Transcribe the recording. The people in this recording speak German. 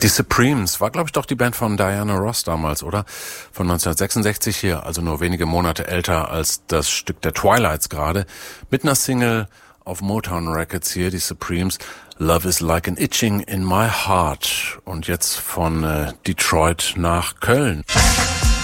Die Supremes war, glaube ich, doch die Band von Diana Ross damals, oder? Von 1966 hier, also nur wenige Monate älter als das Stück der Twilights gerade. Mit einer Single auf Motown Records hier, die Supremes. Love is like an itching in my heart. Und jetzt von Detroit nach Köln.